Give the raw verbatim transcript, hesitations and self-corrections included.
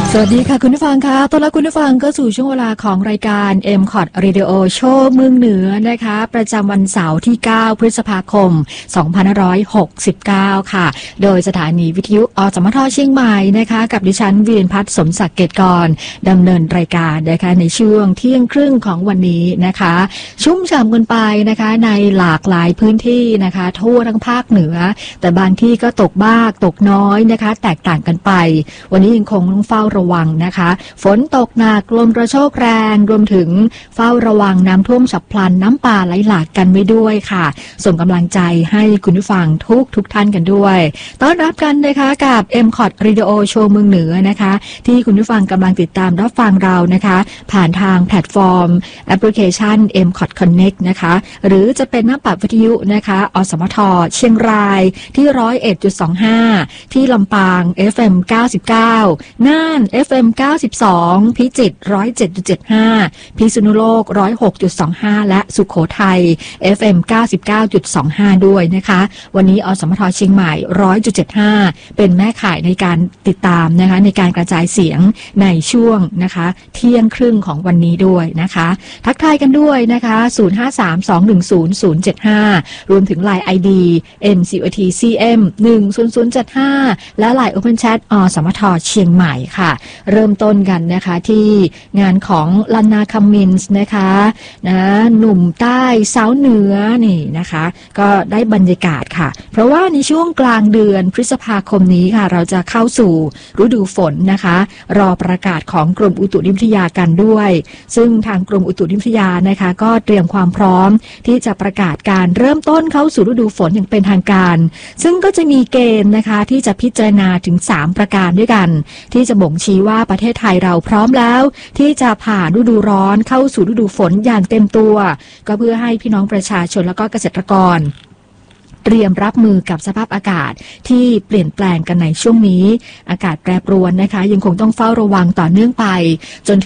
สวัสดีค่ะคุณผู้ฟังค่ะต้อนรับคุณผู้ฟังก็สู่ช่วงเวลาของรายการ เอ็ม คอท Radio Show เมืองเหนือนะคะประจำวันเสาร์ที่เก้าพฤษภาคมสองพันห้าร้อยหกสิบเก้าค่ะโดยสถานีวิทยุอสมทเชียงใหม่นะคะกับดิฉันวีรพัฒน์สมศักดิ์เกตกรดำเนินรายการนะคะในช่วงเที่ยงครึ่งของวันนี้นะคะชุ่มฉ่ำกันไปนะคะในหลากหลายพื้นที่นะคะทั่วทั้งภาคเหนือแต่บางที่ก็ตกบ้างตกน้อยนะคะแตกต่างกันไปวันนี้ยังคงต้องเฝ้าระวังนะคะฝนตกหนักลมกระโชกแรงรวมถึงเฝ้าระวังน้ำท่วมฉับพลันน้ำป่าไหลหลากกันไว้ด้วยค่ะส่งกำลังใจให้คุณผู้ฟังทุกทุกท่านกันด้วยต้อนรับกันนะคะกับ เอ็ม คอท Radio Show เมืองเหนือนะคะที่คุณผู้ฟังกำลังติดตามรับฟังเรานะคะผ่านทางแพลตฟอร์มแอปพลิเคชัน เอ็ม คอท Connect นะคะหรือจะเป็นหน้าปัดวิทยุนะคะอสมทเชียงรายที่ หนึ่งร้อยเอ็ดจุดสองห้า ที่ลำปาง เอฟ เอ็ม เก้าสิบเก้า น่าน เอฟ เอ็ม เก้าสิบสอง พิจิตร หนึ่งร้อยเจ็ดจุดเจ็ดห้า พิษณุโลก หนึ่งร้อยหกจุดสองห้า และสุโขทัย เอฟ เอ็ม เก้าสิบเก้าจุดสองห้า ด้วยนะคะวันนี้อสมทเชียงใหม่ หนึ่งร้อยจุดเจ็ดห้า เป็นแม่ข่ายในการติดตามนะคะในการกระจายเสียงในช่วงนะคะเที่ยงครึ่งของวันนี้ด้วยนะคะทักทายกันด้วยนะคะศูนย์ ห้า สาม สอง หนึ่ง ศูนย์ ศูนย์ เจ็ด ห้ารวมถึง ไลน์ ไอ ดี เอ็ม ซี โอ ที ซี เอ็ม หนึ่ง ศูนย์ ศูนย์ เจ็ด ห้าและ ไลน์ Open Chat อสมทเชียงใหม่ค่ะเริ่มต้นกันนะคะที่งานของลันนาคัมมินส์นะคะนะหนุ่มใต้สาวเหนือนี่นะคะก็ได้บรรยากาศค่ะเพราะว่าในช่วงกลางเดือนพฤษภาคมนี้ค่ะเราจะเข้าสู่ฤดูฝนนะคะรอประกาศของกรมอุตุนิยมวิทยากันด้วยซึ่งทางกรมอุตุนิยมวิทยานะคะก็เตรียมความพร้อมที่จะประกาศการเริ่มต้นเข้าสู่ฤดูฝนอย่างเป็นทางการซึ่งก็จะมีเกณฑ์นะคะที่จะพิจารณาถึงสามประการด้วยกันที่จะบ่งชี้ว่าประเทศไทยเราพร้อมแล้วที่จะผ่านฤดูร้อนเข้าสู่ฤดูฝนอย่างเต็มตัวก็เพื่อให้พี่น้องประชาชนและก็เกษตรกรเตรียมรับมือกับสภาพอากาศที่เปลี่ยนแปลงกันในช่วงนี้อากาศแปรปรวนนะคะยังคงต้องเฝ้าระวังต่อเนื่องไปจน